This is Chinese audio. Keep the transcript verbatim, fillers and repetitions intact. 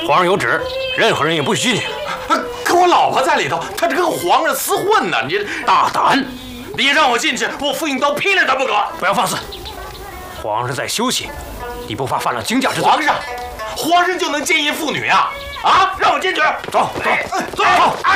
皇上有旨，任何人也不许进去。 可我老婆在里头，她这跟皇上厮混呢！你大胆！ 你让我进去，我复印刀劈了他不可！ 不要放肆！皇上在休息，你不怕犯了惊驾之罪？ 皇上，皇上就能奸淫妇女啊！啊，让我进去！ 走走走！